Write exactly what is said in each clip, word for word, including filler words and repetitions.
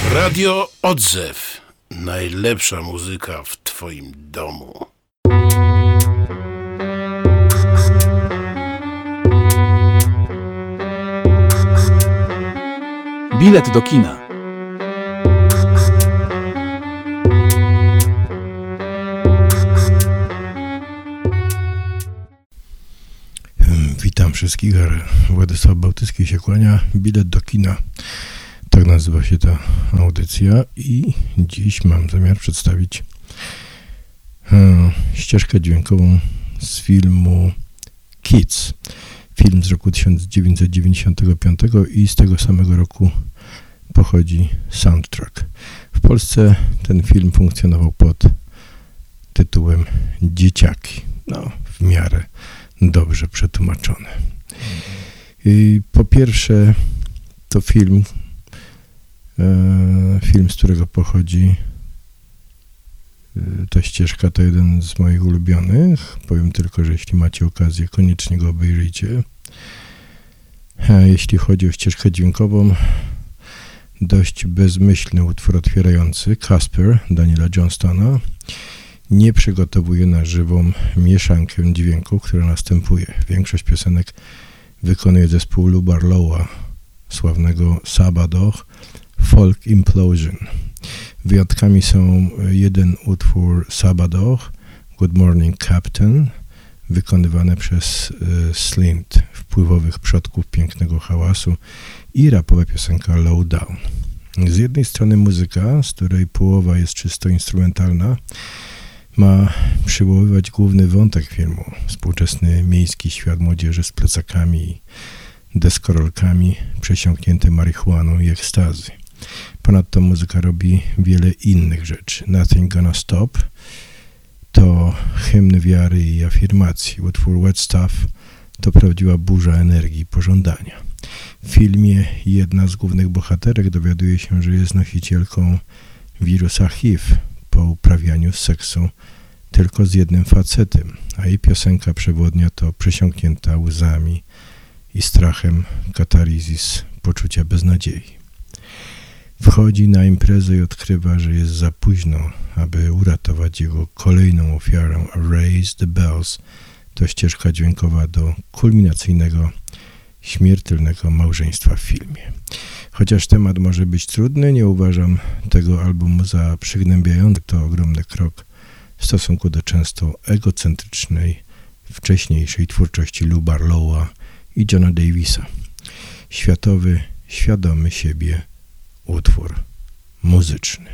Radio Odzew. Najlepsza muzyka w twoim domu. Bilet do kina. Witam wszystkich. Władysław Bałtycki się kłania. Bilet do kina. Tak nazywa się ta audycja i dziś mam zamiar przedstawić e, ścieżkę dźwiękową z filmu Kids. Film z roku tysiąc dziewięćset dziewięćdziesiątego piątego i z tego samego roku pochodzi soundtrack. W Polsce ten film funkcjonował pod tytułem Dzieciaki. No, w miarę dobrze przetłumaczone. I po pierwsze to film, e, film, z którego pochodzi e, ta ścieżka, to jeden z moich ulubionych. Powiem tylko, że jeśli macie okazję, koniecznie go obejrzyjcie. A jeśli chodzi o ścieżkę dźwiękową, dość bezmyślny utwór otwierający, Casper, Daniela Johnstona, nie przygotowuje na żywą mieszankę dźwięku, która następuje. Większość piosenek wykonuje zespół Lou Barlowa, sławnego Sabbath, Folk Implosion. Wyjątkami są jeden utwór Sabbath, Good Morning Captain, wykonywany przez y, Slint, wpływowych przodków pięknego hałasu, i rapowa piosenka Low Down. Z jednej strony muzyka, z której połowa jest czysto instrumentalna, ma przywoływać główny wątek filmu, współczesny miejski świat młodzieży z plecakami i deskorolkami przesiąknięty marihuaną i ekstazy. Ponadto muzyka robi wiele innych rzeczy. Nothing Gonna Stop to hymn wiary i afirmacji. Utwór Wet Stuff to prawdziwa burza energii i pożądania. W filmie jedna z głównych bohaterek dowiaduje się, że jest nosicielką wirusa H I V po uprawianiu seksu tylko z jednym facetem, a jej piosenka przewodnia to przesiąknięta łzami i strachem katarzis poczucia beznadziei. Wchodzi na imprezę i odkrywa, że jest za późno, aby uratować jego kolejną ofiarę. Raise the Bells to ścieżka dźwiękowa do kulminacyjnego, śmiertelnego małżeństwa w filmie. Chociaż temat może być trudny, nie uważam tego albumu za przygnębiający. To ogromny krok w stosunku do często egocentrycznej, wcześniejszej twórczości Lou Barlowa i Johna Davisa. Światowy, świadomy siebie utwór muzyczny.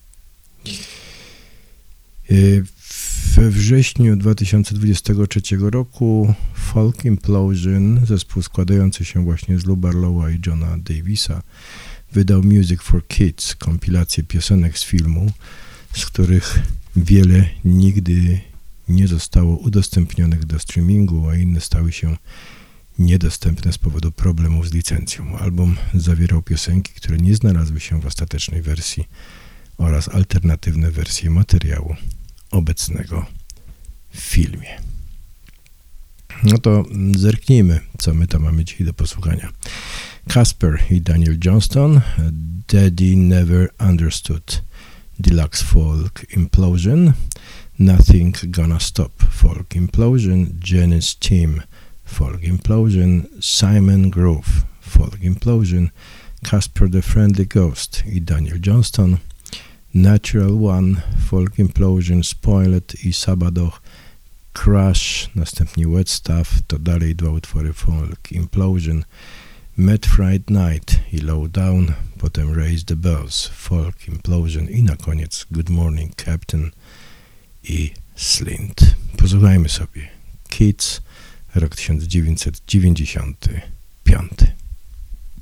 We wrześniu dwa tysiące dwudziestego trzeciego roku Folk Implosion, zespół składający się właśnie z Lou Barlowa i Johna Davisa, wydał Music for Kids, kompilację piosenek z filmu, z których wiele nigdy nie zostało udostępnionych do streamingu, a inne stały się niedostępne z powodu problemów z licencją. Album zawierał piosenki, które nie znalazły się w ostatecznej wersji, oraz alternatywne wersje materiału obecnego w filmie. No to zerknijmy, co my tam mamy dzisiaj do posłuchania. Casper i Daniel Johnston, Daddy Never Understood, Deluxe Folk Implosion, Nothing Gonna Stop Folk Implosion, Janis Team Folk Implosion, Simon Groove Folk Implosion, Casper the Friendly Ghost i Daniel Johnston, Natural One Folk Implosion, Spoiled i Sabbath, Crash, następnie Wet Stuff, to dalej dwa utwory Folk Implosion, Mad Friday Night i Low Down, potem Raise the Bells, Folk Implosion i na koniec Good Morning Captain i Slint. Posłuchajmy sobie. Kids, rok tysiąc dziewięćset dziewięćdziesiąty piąty.